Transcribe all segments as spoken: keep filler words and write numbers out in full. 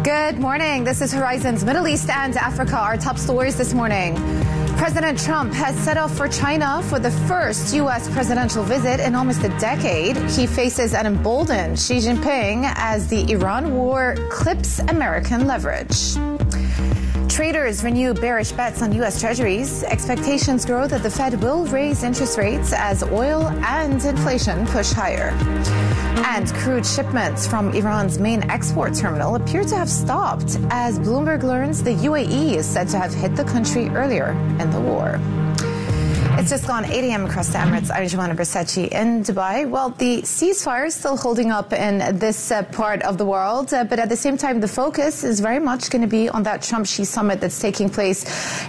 Good morning. This is Horizon's Middle East and Africa. Our top stories this morning. President Trump has set off for China for the first U S presidential visit in almost a decade. He faces an emboldened Xi Jinping as the Iran war clips American leverage. Traders renew bearish bets on U S Treasuries. Expectations grow that the Fed will raise interest rates as oil and inflation push higher. And crude shipments from Iran's main export terminal appear to have stopped as Bloomberg learns the U A E is said to have hit the country earlier in the war. It's just gone eight a m across the Emirates. I'm Joanna Bersachi in Dubai. Well, the ceasefire is still holding up in this uh, part of the world, uh, but at the same time, the focus is very much going to be on that Trump-Xi summit that's taking place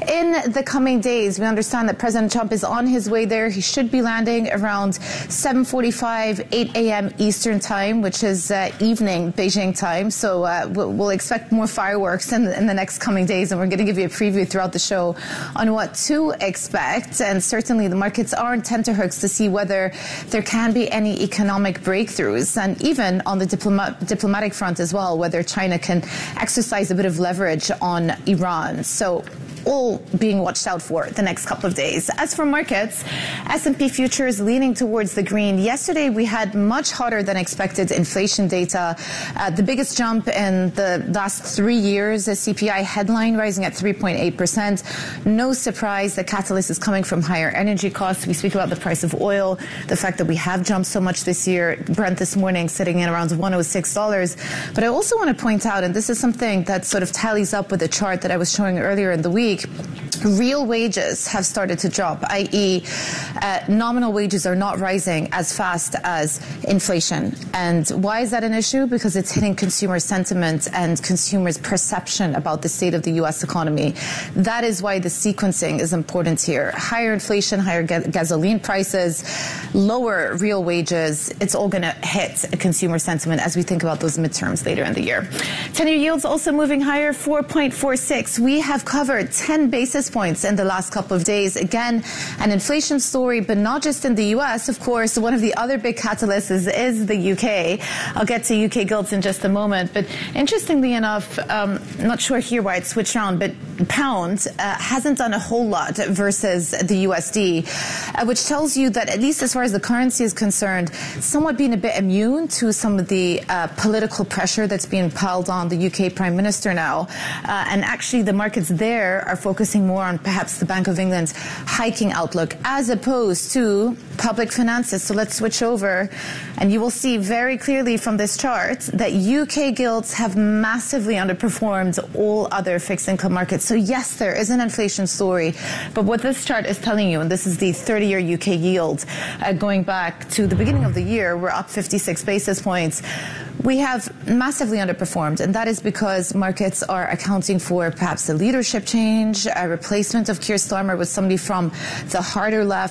in the coming days. We understand that President Trump is on his way there. He should be landing around seven forty-five, eight a m Eastern time, which is uh, evening Beijing time. So uh, we'll, we'll expect more fireworks in the, in the next coming days, and we're going to give you a preview throughout the show on what to expect. And certainly the markets are on tenterhooks to see whether there can be any economic breakthroughs, and even on the diploma- diplomatic front as well, whether China can exercise a bit of leverage on Iran. So all being watched out for the next couple of days. As for markets, S and P futures leaning towards the green. Yesterday, we had much hotter than expected inflation data. Uh, the biggest jump in the last three years, the C P I headline rising at three point eight percent. No surprise, the catalyst is coming from higher energy costs. We speak about the price of oil, the fact that we have jumped so much this year. Brent this morning sitting in around one hundred six dollars. But I also want to point out, and this is something that sort of tallies up with the chart that I was showing earlier in the week, real wages have started to drop, that is, uh, nominal wages are not rising as fast as inflation. And why is that an issue? Because it's hitting consumer sentiment and consumers' perception about the state of the U S economy. That is why the sequencing is important here. Higher inflation, higher ga- gasoline prices, lower real wages, it's all going to hit consumer sentiment as we think about those midterms later in the year. ten-year yields also moving higher, four point four six. We have covered ten basis points in the last couple of days. Again, an inflation story, but not just in the U S. Of course, one of the other big catalysts is, is the U K. I'll get to U K gilts in just a moment. But interestingly enough, um, not sure here why it switched around, but pound uh, hasn't done a whole lot versus the U S D, uh, which tells you that at least as far as the currency is concerned, somewhat being a bit immune to some of the uh, political pressure that's being piled on the U K Prime Minister now. Uh, and actually the markets there are focusing more on perhaps the Bank of England's hiking outlook as opposed to public finances. So let's switch over, and you will see very clearly from this chart that U K gilts have massively underperformed all other fixed income markets. So yes, there is an inflation story, but what this chart is telling you, and this is the thirty-year U K yield uh, going back to the beginning of the year, we're up fifty-six basis points. We have massively underperformed, and that is because markets are accounting for perhaps a leadership change, a replacement of Keir Starmer with somebody from the harder left.